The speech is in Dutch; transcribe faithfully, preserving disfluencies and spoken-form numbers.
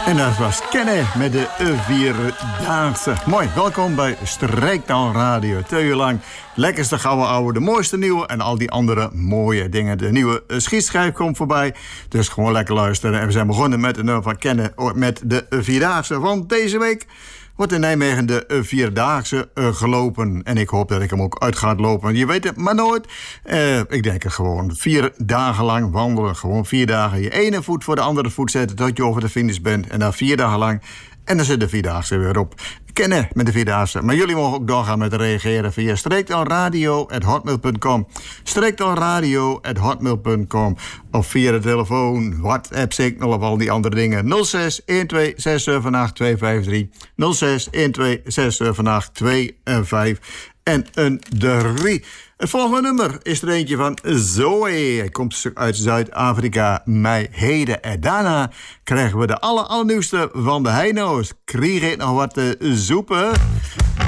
En dat was Kennen met de Vierdaagse. Mooi, welkom bij Streektaal Radio. Twee uur lang lekkerste gouden ouwe, de mooiste nieuwe en al die andere mooie dingen. De nieuwe schietschijf komt voorbij, dus gewoon lekker luisteren. En we zijn begonnen met een nummer van Kennen met de Vierdaagse. Want deze week wordt in Nijmegen de Vierdaagse uh, gelopen. En ik hoop dat ik hem ook uit ga lopen. Je weet het maar nooit. Uh, ik denk het gewoon. Vier dagen lang wandelen. Gewoon vier dagen je ene voet voor de andere voet zetten tot je over de finish bent. En dan vier dagen lang. En dan zit de Vierdaagse weer op. Kennen met de Vierdaagse. Maar jullie mogen ook doorgaan met reageren via streektaalradio at hotmail punt com. streektaalradio at hotmail punt com. Of via de telefoon, WhatsApp, Signal of al die andere dingen. nul zes een twee zes zeven acht twee vijf drie. nul zes een twee zes zeven acht twee vijf en een drie. Het volgende nummer is er eentje van Zoe. Hij komt uit Zuid-Afrika. Mij heden en daarna krijgen we de aller, allernieuwste van de Heino's. Krieg ik nog wat te zoepen?